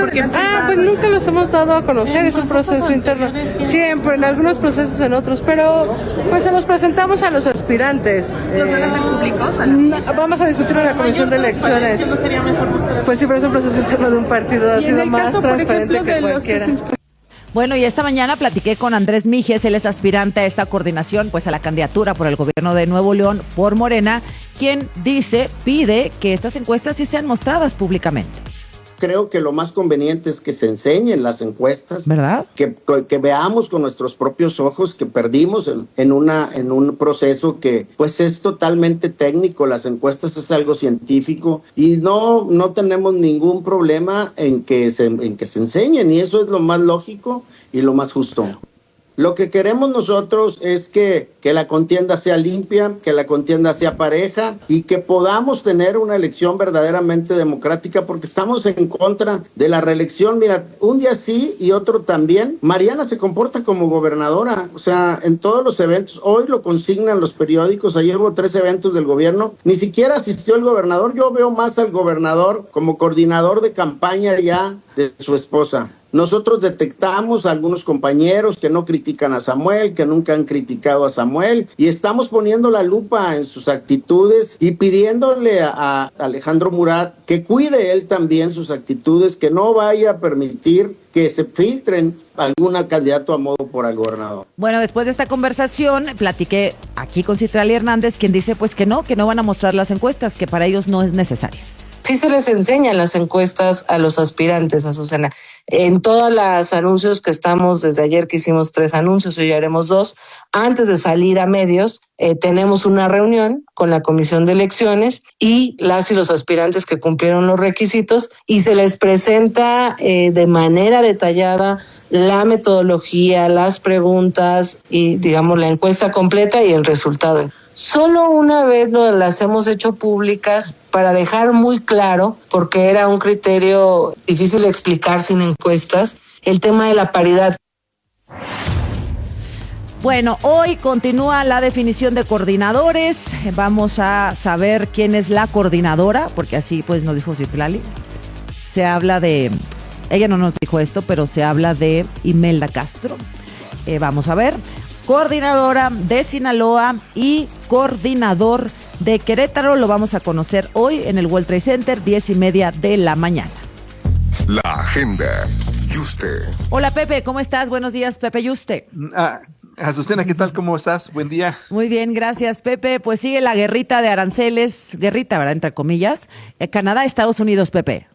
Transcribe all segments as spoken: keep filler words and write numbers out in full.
Porque Ah, pues nunca los hemos dado a conocer, es un proceso interno. Siempre, en algunos procesos, en otros, pero pues se los presentamos a los aspirantes. ¿Los van a hacer públicos? No, vamos a discutir en la comisión de elecciones. ¿No sería mejor mostrar? Pues sí, pero es un proceso interno de un partido, ha sido más transparente que cualquiera. Bueno, y esta mañana platiqué con Andrés Mijes, él es aspirante a esta coordinación, pues a la candidatura por el gobierno de Nuevo León por Morena, quien dice, pide que estas encuestas sí sean mostradas públicamente. Creo que lo más conveniente es que se enseñen las encuestas, ¿verdad? Que, que veamos con nuestros propios ojos que perdimos en, en, una, en un proceso que pues es totalmente técnico. Las encuestas es algo científico y no, no tenemos ningún problema en que, se, en que se enseñen, y eso es lo más lógico y lo más justo. Lo que queremos nosotros es que, que la contienda sea limpia, que la contienda sea pareja y que podamos tener una elección verdaderamente democrática, porque estamos en contra de la reelección. Mira, un día sí y otro también. Mariana se comporta como gobernadora, o sea, en todos los eventos. Hoy lo consignan los periódicos, ayer hubo tres eventos del gobierno, ni siquiera asistió el gobernador. Yo veo más al gobernador como coordinador de campaña ya de su esposa. Nosotros detectamos a algunos compañeros que no critican a Samuel, que nunca han criticado a Samuel, y estamos poniendo la lupa en sus actitudes y pidiéndole a, a Alejandro Murat que cuide él también sus actitudes, que no vaya a permitir que se filtren algún candidato a modo por el gobernador. Bueno, después de esta conversación, platiqué aquí con Citlali Hernández, quien dice pues que no, que no van a mostrar las encuestas, que para ellos no es necesario. Sí se les enseñan las encuestas a los aspirantes, Azucena. En todos los anuncios que estamos, desde ayer que hicimos tres anuncios, hoy haremos dos, antes de salir a medios, eh, tenemos una reunión con la Comisión de Elecciones y las y los aspirantes que cumplieron los requisitos, y se les presenta eh, de manera detallada la metodología, las preguntas y, digamos, la encuesta completa y el resultado. Solo una vez lo, las hemos hecho públicas para dejar muy claro, porque era un criterio difícil de explicar sin encuestas, el tema de la paridad. Bueno, hoy continúa la definición de coordinadores. Vamos a saber quién es la coordinadora, porque así pues nos dijo Citlali. Se habla de, ella no nos dijo esto, pero se habla de Imelda Castro. Eh, vamos a ver. Coordinadora de Sinaloa y coordinador de Querétaro, lo vamos a conocer hoy en el World Trade Center, diez y media de la mañana. La agenda, Yuste. Hola Pepe, ¿cómo estás? Buenos días, Pepe Yuste. Ah, Azucena, ¿qué tal? ¿Cómo estás? Buen día. Muy bien, gracias, Pepe. Pues sigue la guerrita de aranceles, guerrita, ¿verdad? Entre comillas. Eh, Canadá, Estados Unidos, Pepe.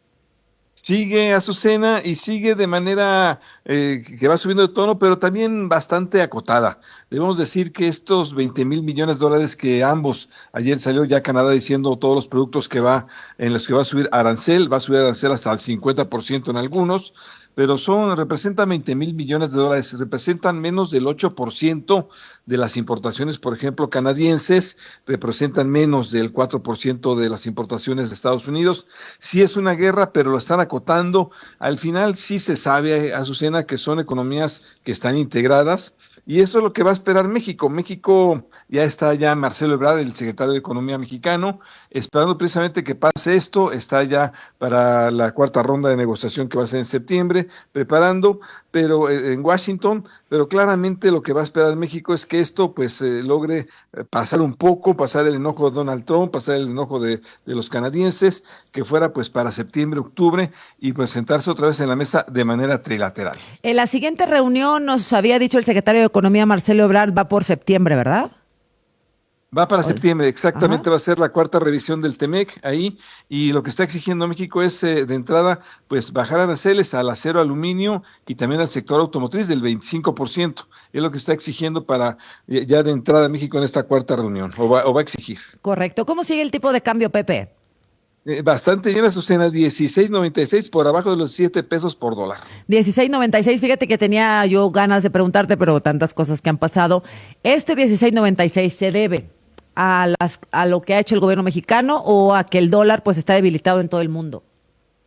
Sigue Azucena y sigue de manera eh, que va subiendo de tono, pero también bastante acotada. Debemos decir que estos veinte mil millones de dólares que ambos, ayer salió ya Canadá diciendo todos los productos que va, en los que va a subir arancel, va a subir arancel hasta el cincuenta por ciento en algunos, pero son, representan veinte mil millones de dólares, representan menos del ocho por ciento de las importaciones, por ejemplo, canadienses, representan menos del cuatro por ciento de las importaciones de Estados Unidos. Sí es una guerra, pero lo están acotando. Al final sí se sabe, Azucena, que son economías que están integradas, y eso es lo que va a esperar México. México, ya está ya Marcelo Ebrard, el secretario de Economía mexicano, esperando precisamente que pase esto, está ya para la cuarta ronda de negociación que va a ser en septiembre, preparando, pero eh, en Washington, pero claramente lo que va a esperar México es que esto pues eh, logre eh, pasar un poco, pasar el enojo de Donald Trump, pasar el enojo de, de los canadienses, que fuera pues para septiembre, octubre, y pues sentarse otra vez en la mesa de manera trilateral. En la siguiente reunión nos había dicho el secretario de Economía, Marcelo Ebrard, va por septiembre, ¿verdad? Va para septiembre, exactamente. Ajá. Va a ser la cuarta revisión del TEMEC ahí, y lo que está exigiendo México es eh, de entrada pues bajar aranceles al acero, aluminio y también al sector automotriz del veinticinco por ciento. Es lo que está exigiendo para eh, ya de entrada México en esta cuarta reunión, o va, o va a exigir. Correcto. ¿Cómo sigue el tipo de cambio, Pepe? Eh, bastante bien, Azucena, dieciséis noventa y seis, por abajo de los siete pesos por dólar. dieciséis noventa y seis, fíjate que tenía yo ganas de preguntarte, pero tantas cosas que han pasado. ¿Este dieciséis noventa y seis se debe a las a lo que ha hecho el gobierno mexicano o a que el dólar pues está debilitado en todo el mundo?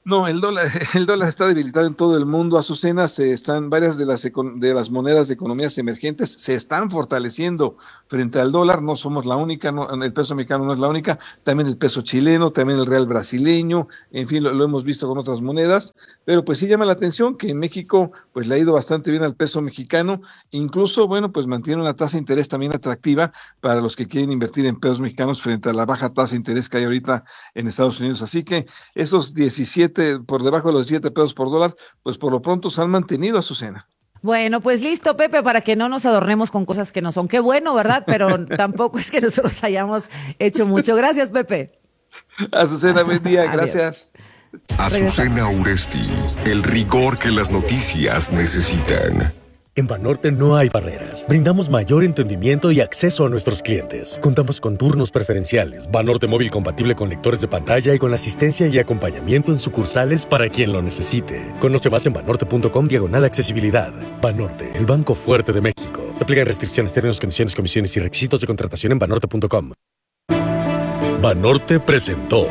No, el dólar, el dólar está debilitado en todo el mundo, Azucena. Se están varias de las de las monedas de economías emergentes se están fortaleciendo frente al dólar. No somos la única, no, el peso mexicano no es la única, también el peso chileno, también el real brasileño, en fin, lo, lo hemos visto con otras monedas, pero pues sí llama la atención que en México pues le ha ido bastante bien al peso mexicano, incluso bueno pues mantiene una tasa de interés también atractiva para los que quieren invertir en pesos mexicanos frente a la baja tasa de interés que hay ahorita en Estados Unidos. Así que esos diecisiete por debajo de los siete pesos por dólar, pues por lo pronto se han mantenido, Azucena. Bueno, pues listo, Pepe, para que no nos adornemos con cosas que no son. Qué bueno, ¿verdad? Pero tampoco es que nosotros hayamos hecho mucho. Gracias, Pepe. Azucena, buen día, gracias. Azucena Uresti, el rigor que las noticias necesitan. En Banorte no hay barreras. Brindamos mayor entendimiento y acceso a nuestros clientes. Contamos con turnos preferenciales, Banorte móvil compatible con lectores de pantalla y con asistencia y acompañamiento en sucursales para quien lo necesite. Conoce más en banorte.com diagonal accesibilidad. Banorte, el banco fuerte de México. Aplican restricciones, términos, condiciones, comisiones y requisitos de contratación en banorte punto com. Banorte presentó.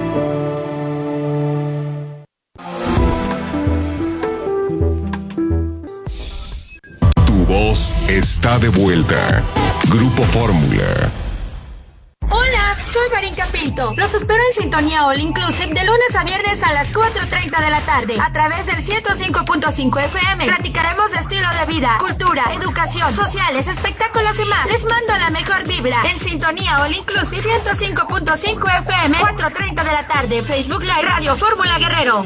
Voz está de vuelta. Grupo Fórmula. Hola, soy Marinka Pinto. Los espero en Sintonía All Inclusive de lunes a viernes a las cuatro treinta de la tarde a través del ciento cinco punto cinco F M. Platicaremos de estilo de vida, cultura, educación, sociales, espectáculos y más. Les mando la mejor vibra en Sintonía All Inclusive ciento cinco punto cinco F M, cuatro treinta de la tarde. Facebook Live Radio Fórmula Guerrero.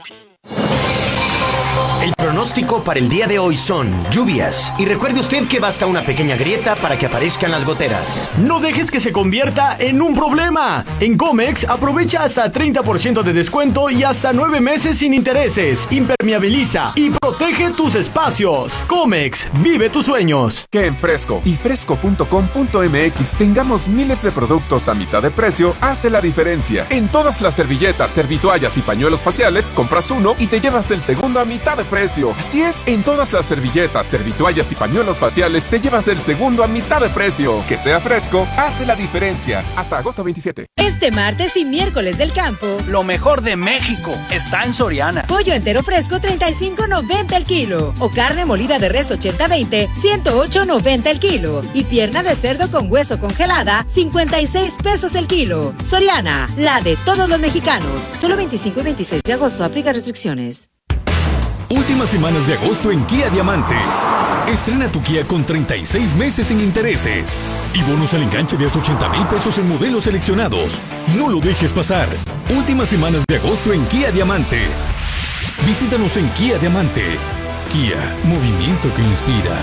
El pronóstico para el día de hoy son lluvias. Y recuerde usted que basta una pequeña grieta para que aparezcan las goteras. No dejes que se convierta en un problema. En Comex aprovecha hasta treinta por ciento de descuento y hasta nueve meses sin intereses. Impermeabiliza y protege tus espacios. Comex, vive tus sueños. Que en Fresco y fresco punto com punto m x tengamos miles de productos a mitad de precio hace la diferencia. En todas las servilletas, servitoallas y pañuelos faciales, compras uno y te llevas el segundo a mitad de precio. Así es, en todas las servilletas, servitoallas y pañuelos faciales te llevas el segundo a mitad de precio. Que sea Fresco, hace la diferencia. Hasta agosto veintisiete. Este martes y miércoles del campo, lo mejor de México está en Soriana. Pollo entero fresco treinta y cinco noventa el kilo. O carne molida de res ochenta veinte ciento ocho noventa el kilo. Y pierna de cerdo con hueso congelada cincuenta y seis pesos el kilo. Soriana, la de todos los mexicanos. Solo veinticinco y veintiséis de agosto, aplica restricciones. Últimas semanas de agosto en Kia Diamante. Estrena tu Kia con treinta y seis meses sin intereses. Y bonos al enganche de hasta ochenta mil pesos en modelos seleccionados. No lo dejes pasar. Últimas semanas de agosto en Kia Diamante. Visítanos en Kia Diamante. Kia, movimiento que inspira.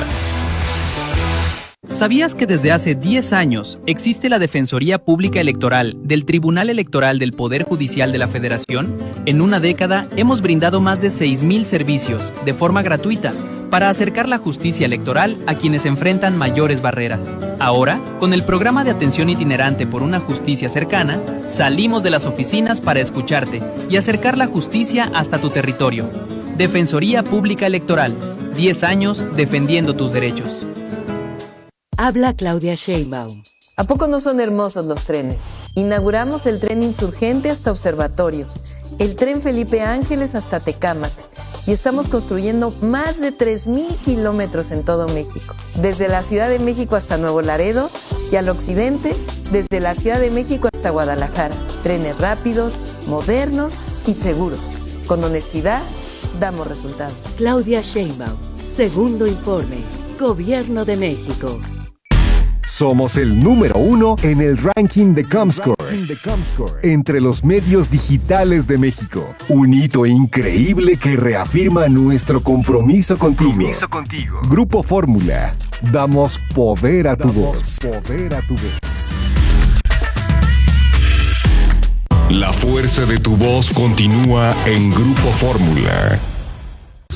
¿Sabías que desde hace diez años existe la Defensoría Pública Electoral del Tribunal Electoral del Poder Judicial de la Federación? En una década hemos brindado más de seis mil servicios de forma gratuita para acercar la justicia electoral a quienes enfrentan mayores barreras. Ahora, con el programa de atención itinerante por una justicia cercana, salimos de las oficinas para escucharte y acercar la justicia hasta tu territorio. Defensoría Pública Electoral, diez años defendiendo tus derechos. Habla Claudia Sheinbaum. ¿A poco no son hermosos los trenes? Inauguramos el tren Insurgente hasta Observatorio, el tren Felipe Ángeles hasta Tecámac y estamos construyendo más de tres mil kilómetros en todo México. Desde la Ciudad de México hasta Nuevo Laredo y al occidente, desde la Ciudad de México hasta Guadalajara. Trenes rápidos, modernos y seguros. Con honestidad, damos resultados. Claudia Sheinbaum, segundo informe, Gobierno de México. Somos el número uno en el ranking de Comscore, entre los medios digitales de México. Un hito increíble que reafirma nuestro compromiso contigo. Compromiso contigo. Grupo Fórmula. Damos poder a tu voz. Poder a tu voz. La fuerza de tu voz continúa en Grupo Fórmula.